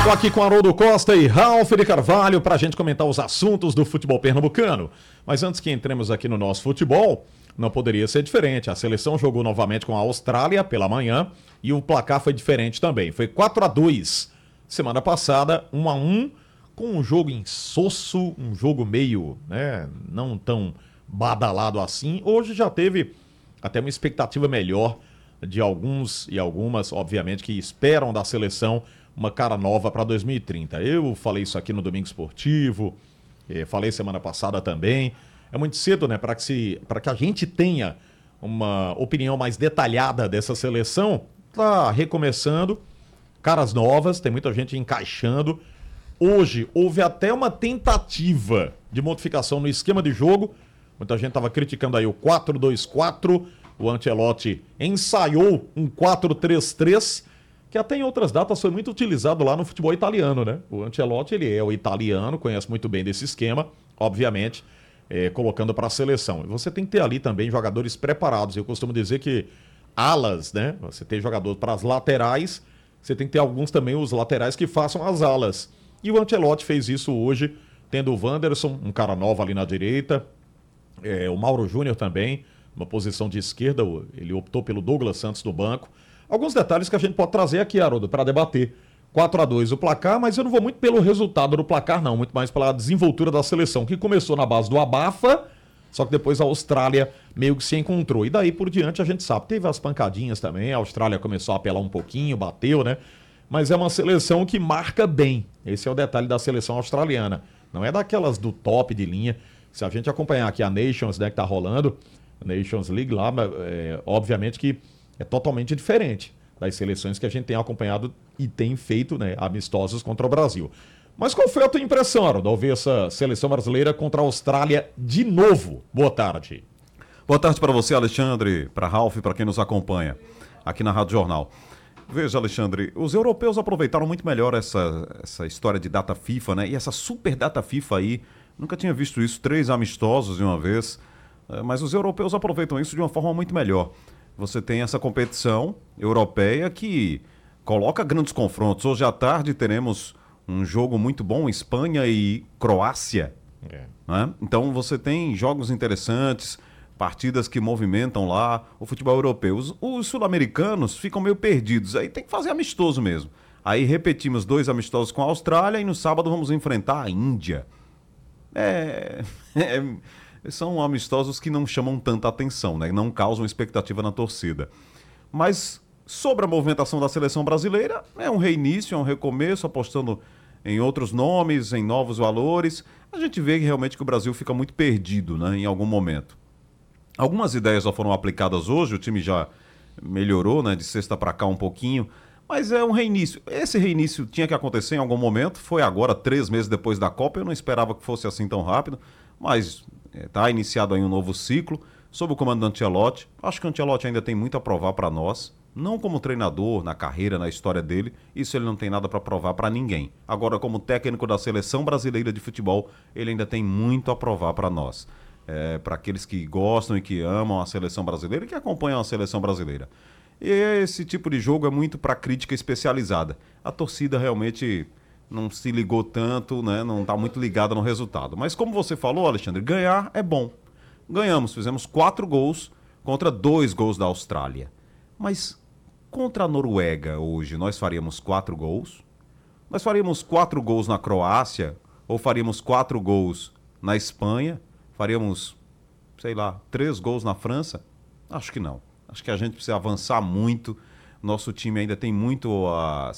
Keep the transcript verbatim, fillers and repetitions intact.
Estou aqui com Haroldo Costa e Ralf de Carvalho para a gente comentar os assuntos do futebol pernambucano. Mas antes que entremos aqui no nosso futebol, não poderia ser diferente. A seleção jogou novamente com a Austrália pela manhã e o placar foi diferente também. Foi quatro a dois. Semana passada, um a um, com um jogo insosso, um jogo meio, né, não tão badalado assim. Hoje já teve até uma expectativa melhor de alguns e algumas, obviamente, que esperam da seleção uma cara nova para dois mil e trinta. Eu falei isso aqui no Domingo Esportivo, eh, falei semana passada também. É muito cedo, né, para que, se, para que a gente tenha uma opinião mais detalhada dessa seleção. Tá recomeçando, caras novas, tem muita gente encaixando. Hoje houve até uma tentativa de modificação no esquema de jogo. Muita gente estava criticando aí o quatro dois quatro. O Ancelotti ensaiou um quatro três três, que até em outras datas foi muito utilizado lá no futebol italiano, né? O Ancelotti, ele é o italiano, conhece muito bem desse esquema, obviamente, é, colocando para a seleção. E você tem que ter ali também jogadores preparados. Eu costumo dizer que alas, né? Você tem jogador para as laterais, você tem que ter alguns também, os laterais que façam as alas. E o Ancelotti fez isso hoje, tendo o Wanderson, um cara novo ali na direita, é, o Mauro Júnior também, uma posição de esquerda, ele optou pelo Douglas Santos no banco. Alguns detalhes que a gente pode trazer aqui, Haroldo, para debater. quatro a dois o placar, mas eu não vou muito pelo resultado do placar, não. Muito mais pela desenvoltura da seleção, que começou na base do abafa, só que depois a Austrália meio que se encontrou. E daí por diante a gente sabe, teve as pancadinhas também, a Austrália começou a apelar um pouquinho, bateu, né? Mas é uma seleção que marca bem. Esse é o detalhe da seleção australiana. Não é daquelas do top de linha. Se a gente acompanhar aqui a Nations, né, que tá rolando, a Nations League lá, é, obviamente que é totalmente diferente das seleções que a gente tem acompanhado e tem feito, né, amistosos contra o Brasil. Mas qual foi a tua impressão, Haroldo, ao ver essa seleção brasileira contra a Austrália de novo? Boa tarde. Boa tarde para você, Alexandre, para Ralf, para quem nos acompanha aqui na Rádio Jornal. Veja, Alexandre, os europeus aproveitaram muito melhor essa, essa história de data FIFA, né? E essa super data FIFA aí, nunca tinha visto isso, três amistosos de uma vez, mas os europeus aproveitam isso de uma forma muito melhor. Você tem essa competição europeia que coloca grandes confrontos. Hoje à tarde teremos um jogo muito bom, Espanha e Croácia. É. Né? Então você tem jogos interessantes, partidas que movimentam lá o futebol europeu. Os, os sul-americanos ficam meio perdidos, aí tem que fazer amistoso mesmo. Aí repetimos dois amistosos com a Austrália e no sábado vamos enfrentar a Índia. É... é... São amistosos que não chamam tanta atenção, né? Não causam expectativa na torcida. Mas sobre a movimentação da seleção brasileira, é um reinício, é um recomeço, apostando em outros nomes, em novos valores. A gente vê realmente que o Brasil fica muito perdido, né, em algum momento. Algumas ideias já foram aplicadas hoje, o time já melhorou, né, de sexta para cá um pouquinho, mas é um reinício. Esse reinício tinha que acontecer em algum momento, foi agora, três meses depois da Copa. Eu não esperava que fosse assim tão rápido, mas está é, iniciado aí um novo ciclo, sob o comando do Ancelotti. Acho que o Ancelotti ainda tem muito a provar para nós, não como treinador, na carreira, na história dele, isso ele não tem nada para provar para ninguém. Agora, como técnico da seleção brasileira de futebol, ele ainda tem muito a provar para nós. É, para aqueles que gostam e que amam a seleção brasileira e que acompanham a seleção brasileira. E esse tipo de jogo é muito para crítica especializada. A torcida realmente não se ligou tanto, né? Não está muito ligada no resultado. Mas como você falou, Alexandre, ganhar é bom. Ganhamos, fizemos quatro gols contra dois gols da Austrália. Mas contra a Noruega hoje, nós faríamos quatro gols? Nós faríamos quatro gols na Croácia? Ou faríamos quatro gols na Espanha? Faríamos, sei lá, três gols na França? Acho que não. Acho que a gente precisa avançar muito. Nosso time ainda tem muito a